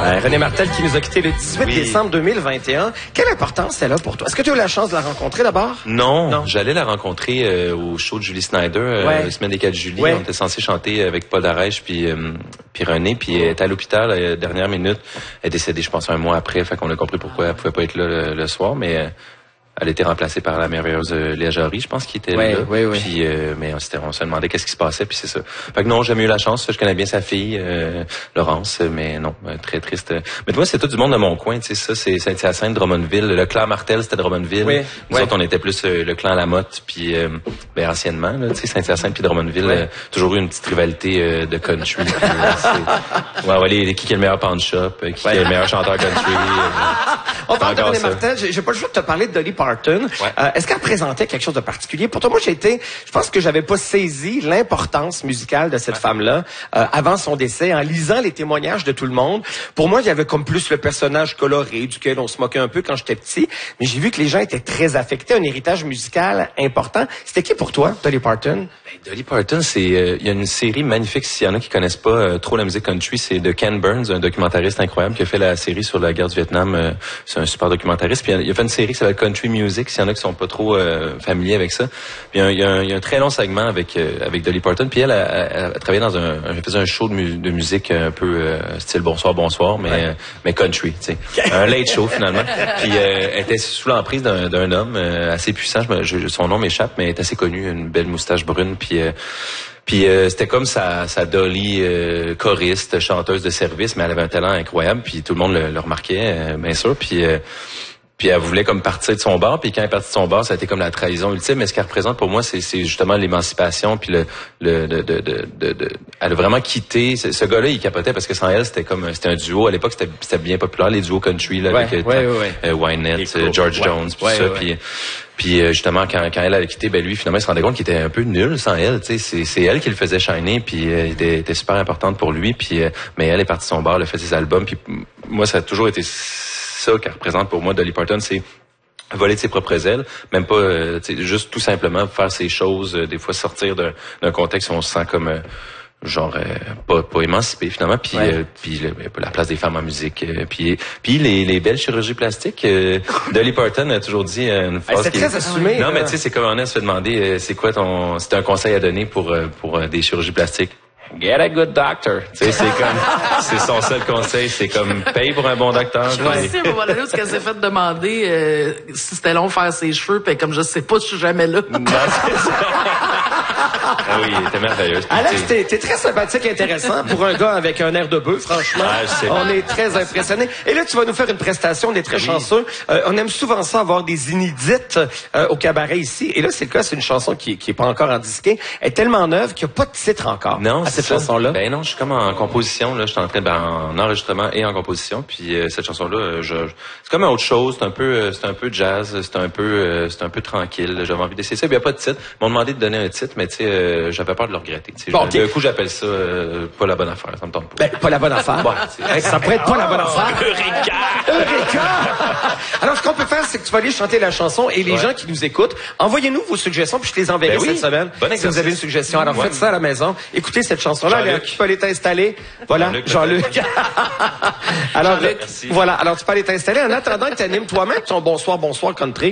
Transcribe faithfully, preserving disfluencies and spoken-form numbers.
Euh, René Martel qui nous a quittés le dix-huit oui. décembre deux mille vingt et un. Quelle importance elle a pour toi? Est-ce que tu as eu la chance de la rencontrer d'abord? Non, non. J'allais la rencontrer euh, au show de Julie Snyder, euh, ouais. la semaine des quatre juillet. Ouais. On était censé chanter avec Paul Darèche puis, euh, puis René, puis elle était à l'hôpital à la dernière minute. Elle est décédée, je pense, un mois après, fait qu'on a compris pourquoi elle pouvait pas être là le, le soir, mais... Euh, elle a été remplacée par la merveilleuse euh, Léa Jarry, je pense, qui était ouais, là. Oui, oui. Puis, euh, mais on, on se demandait qu'est-ce qui se passait, puis c'est ça. Fait que non, j'ai jamais eu la chance. Je connais bien sa fille, euh, Laurence, mais non, euh, très triste. Mais toi, c'est tout du monde de mon coin, tu sais, ça, c'est Saint-Hyacinthe, Drummondville. Le clan Martel, c'était Drummondville. Oui, Nous ouais. autres, on était plus euh, le clan Lamotte, puis euh, ben, anciennement, là, tu sais, Saint-Hyacinthe puis Drummondville, ouais. euh, toujours eu une petite rivalité euh, de country. Puis, euh, ouais, ouais, les, qui est le meilleur pawn shop, euh, qui ouais. est le meilleur chanteur country. Euh, on parle de René Martel. J'ai pas le choix de te parler de Dolly Parton. Ouais. Euh, est-ce qu'elle représentait quelque chose de particulier? Pour toi, moi, j'ai été, je pense que j'avais pas saisi l'importance musicale de cette ouais. femme-là euh, avant son décès, en lisant les témoignages de tout le monde. Pour moi, il y avait comme plus le personnage coloré, duquel on se moquait un peu quand j'étais petit, mais j'ai vu que les gens étaient très affectés, un héritage musical important. C'était qui pour toi, Dolly Parton? Ben, Dolly Parton, c'est, il euh, y a une série magnifique, s'il y en a qui connaissent pas euh, trop la musique country, c'est de Ken Burns, un documentariste incroyable qui a fait la série sur la guerre du Vietnam. Euh, c'est un super documentariste. Puis il a fait une série qui s'appelle Country Music, s'il y en a qui sont pas trop euh, familiers avec ça. Puis il y, y, y a un très long segment avec euh, avec Dolly Parton. Puis elle a, a, a, a travaillé dans un, elle faisait un show de, mu de musique un peu euh, style bonsoir bonsoir, mais ouais. euh, mais country, tu sais, un late show finalement. Puis euh, elle était sous l'emprise d'un d'un homme euh, assez puissant. Je, je, son nom m'échappe, mais elle est assez connue, une belle moustache brune. Puis euh, Puis euh, c'était comme sa, sa Dolly euh, choriste, chanteuse de service, mais elle avait un talent incroyable. Puis tout le monde le, le remarquait, euh, bien sûr. Puis euh, Puis elle voulait comme partir de son bar, puis quand elle est partie de son bar, ça a été comme la trahison ultime. Mais ce qu'elle représente pour moi, c'est, c'est justement l'émancipation, puis le, le, de, de, de, de, de, elle a vraiment quitté. Ce, ce gars-là, il capotait parce que sans elle, c'était comme, c'était un duo. À l'époque, c'était, c'était bien populaire les duos country là, ouais, avec ouais, ouais, euh, Wynette, cool. George ouais. Jones, puis ouais, ça. Ouais. Puis puis euh, justement, quand, quand elle a quitté, ben lui, finalement, il se rendait compte qu'il était un peu nul sans elle. Tu sais, c'est, c'est elle qui le faisait shiner, puis euh, elle était, était super importante pour lui. Puis euh, mais elle est partie de son bar, elle a fait ses albums. Puis moi, ça a toujours été ça qu'elle représente pour moi, Dolly Parton, c'est voler de ses propres ailes, même pas euh, juste tout simplement faire ses choses, euh, des fois sortir d'un, d'un contexte où on se sent comme euh, genre euh, pas, pas émancipé finalement, puis ouais. euh, puis le, la place des femmes en musique, euh, puis puis les, les belles chirurgies plastiques. Euh, Dolly Parton a toujours dit euh, une phrase c'est qui très assumé. Non, euh... mais tu sais, c'est comme on a se fait demander, euh, c'est quoi ton, c'est un conseil à donner pour euh, pour euh, des chirurgies plastiques. Get a good doctor. Tu sais, c'est comme, c'est son seul conseil, c'est comme, paye pour un bon docteur. Je sais si à un moment donné, parce qu'elle s'est fait demander euh, si c'était long faire ses cheveux, puis comme je sais pas, je suis jamais là. Non, c'est ça. Ah oui, il était merveilleuse. Alex, t'es, t'es très sympathique et intéressant pour un gars avec un air de bœuf, franchement. Ah, je sais. On est très impressionnés. Et là, tu vas nous faire une prestation, on est très oui. chanceux. Euh, on aime souvent ça, avoir des inédites euh, au cabaret ici. Et là, c'est le cas, c'est une chanson qui, qui est pas encore en disquée. Elle est tellement neuve qu'il n'y a pas de titre encore non, à cette ça. chanson-là. Ben non, je suis comme en composition, là. Je suis en train de, ben, en enregistrement et en composition. Puis euh, cette chanson-là, euh, je, c'est comme autre chose. C'est un peu, euh, c'est un peu jazz. C'est un peu, euh, c'est un peu tranquille. J'avais envie d'essayer ça. Il n'y a pas de titre. Ils m'ont demandé de donner un titre, mais tu sais, euh, j'avais peur de le regretter. Bon, okay. Du coup, j'appelle ça euh, pas la bonne affaire. Ça me tente pas. Ben, pas la bonne affaire. Bon, ça pourrait être pas oh, la bonne affaire. Eureka! Eureka! Alors, ce qu'on peut faire, c'est que tu vas aller chanter la chanson et les ouais. gens qui nous écoutent, envoyez-nous vos suggestions puis je les enverrai ben oui. cette semaine. Bon si vous avez une suggestion. Alors, ouais. faites ça à la maison. Écoutez cette chanson-là. Jean-Luc. Tu peux aller t'installer. Voilà, Jean-Luc. Jean-Luc. Alors, Jean-Luc, voilà. Alors, tu peux aller t'installer en attendant que tu animes toi-même ton bonsoir, bonsoir country.